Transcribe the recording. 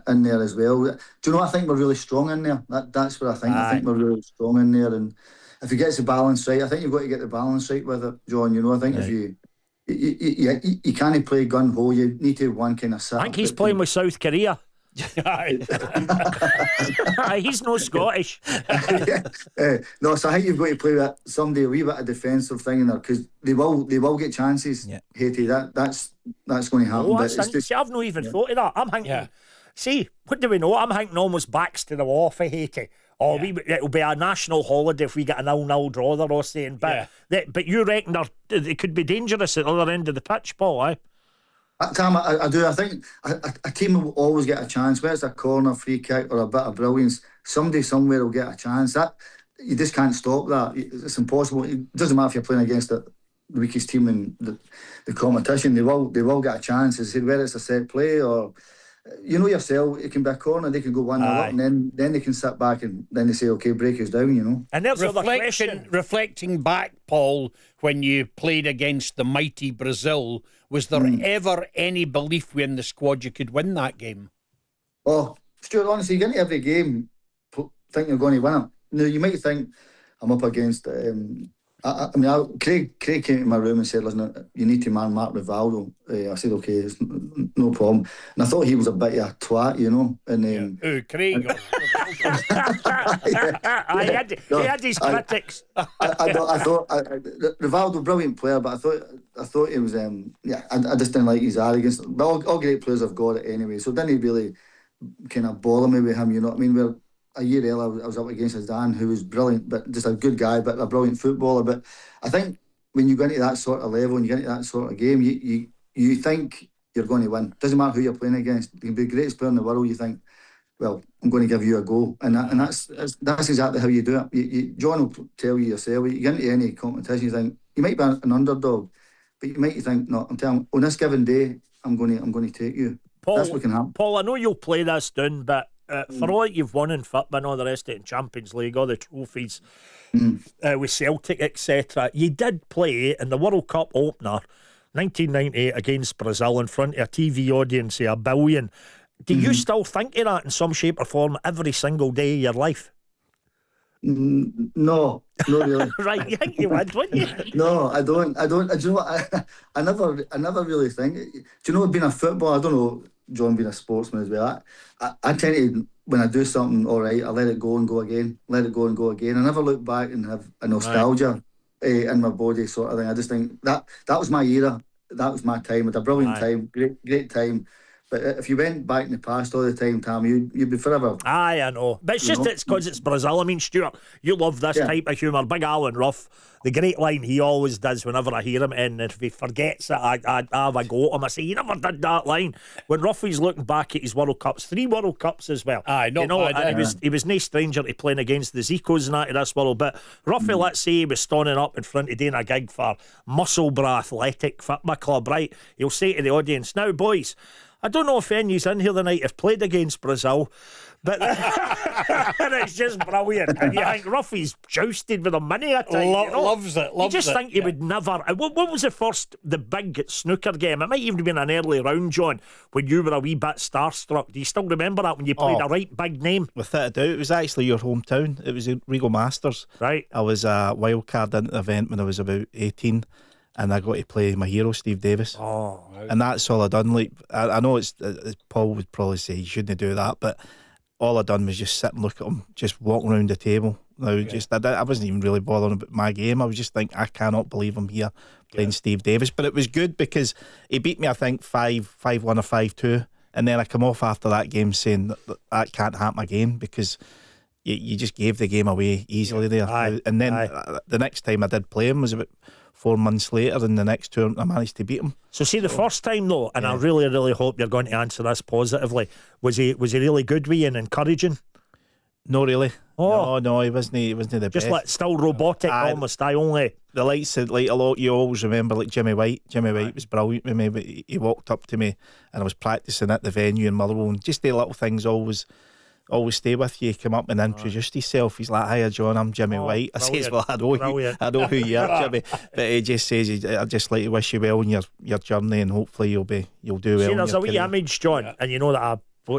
in there as well. Do you know? I think we're really strong in there. That's what I think. I think we're really strong in there, and if he gets the balance right, I think you've got to get the balance right with it, John. You know, I think if you can't play gun ho. You need to have one kind of set. I think he's playing with South Korea. He's no Scottish. No, so I think you've got to play with somebody a wee bit of defensive thing in there, because they will get chances. Haiti, that's going to happen. But see, I've not even thought of that. I'm thinking, see, what do we know? I'm thinking almost backs to the wall for Haiti. Or it'll be a national holiday if we get a 0-0 draw, they're all saying. But you reckon they could be dangerous at the other end of the pitch, Paul, eh? Tom, I do. I think a team will always get a chance. Whether it's a corner, free kick, or a bit of brilliance, somebody somewhere will get a chance. That you just can't stop that. It's impossible. It doesn't matter if you're playing against the weakest team in the competition. They will get a chance. Whether it's a set play or, you know yourself, it can be a corner. They can go 1-0 up, and then they can sit back and then they say, "Okay, break us down." You know. And there's reflecting back, Paul, when you played against the mighty Brazil, was there ever any belief within the squad you could win that game? Oh, Stuart, honestly, you get into every game thinking you're going to win it. Now, you might think I'm up against. Craig came to my room and said, "Listen, you need to man Mark Rivaldo." I said, "Okay, it's no problem." And I thought he was a bit of a twat, you know. And Craig. He had his critics. I thought Rivaldo, brilliant player, but I thought he was. I just didn't like his arrogance. But all great players have got it anyway, so didn't he really kind of bother me with him? You know what I mean? Where a year earlier I was up against Zidane, who was brilliant, but just a good guy, but a brilliant footballer. But I think when you go into that sort of level and you get into that sort of game, you think you're going to win. Doesn't matter who you're playing against. You can be the greatest player in the world. You think, well, I'm going to give you a go, and that's exactly how you do it. John will tell you yourself. You get into any competition, you think you might be an underdog, but you might think, no, I'm telling you, on this given day, I'm going to take you. Paul, that's what can happen. Paul, I know you'll play this down, but for all that you've won in football and all the rest of it in Champions League, all the trophies with Celtic, etc., you did play in the World Cup opener 1998 against Brazil in front of a TV audience of 1 billion. Do you still think of that in some shape or form every single day of your life? No, not really. Right, you think you would, wouldn't you? No, I don't. Do you know what? I never really think. Do you know, being a footballer, I don't know, John being a sportsman as well, I tend to, when I do something all right, I let it go and go again. Let it go and go again. I never look back and have a nostalgia in my body sort of thing. I just think that was my era. That was my time. It was a brilliant time. Great time. But if you went back in the past all the time, Tom, you'd be forever. Aye, I know. But it's just it's because it's Brazil. I mean, Stuart, you love this type of humour. Big Alan Ruff, the great line he always does whenever I hear him, and if he forgets it, I have a go at him. I say, you never did that line. When Ruffy's looking back at his World Cups, 3 World Cups as well. Aye, not bad. And he was no stranger to playing against the Zicos and that of this world. But Ruffy, let's say he was standing up in front of doing a gig for Musselburgh Athletic Football Club, right? He'll say to the audience, "Now, boys, I don't know if any of you in here tonight have played against Brazil, but and it's just brilliant." And you think Ruffy's jousted with a mini a time. Loves it. You just think he would never. What was the big snooker game? It might even have been an early round, John, when you were a wee bit starstruck. Do you still remember that when you played a right big name? Without a doubt, it was actually your hometown. It was the Regal Masters. Right. I was a wild card into the event when I was about 18. And I got to play my hero, Steve Davis. And that's all I done. Like, I know it's Paul would probably say you shouldn't do that, but all I done was just sit and look at him, just walking around the table. I wasn't even really bothering about my game. I was just thinking, I cannot believe I'm here playing Steve Davis. But it was good because he beat me, I think 5-1 or 5-2, and then I come off after that game saying that can't happen again because you just gave the game away easily there. And then the next time I did play him was about 4 months later, in the next tournament I managed to beat him. So the first time though, and I really, really hope you're going to answer this positively, was he really good with you and encouraging? No, really. No, he wasn't the best. Just like still robotic almost. The likes of, like, a lot, you always remember, like Jimmy White was brilliant with me, but he walked up to me and I was practicing at the venue in Motherwell, and just the little things always stay with you. He came up and introduced himself. He's like, "Hiya, John, I'm Jimmy White." I says, "Well, I know who you are, Jimmy." But he just says, "I'd just like to wish you well in your journey, and hopefully you'll do well." See, there's a wee image, John, and you know that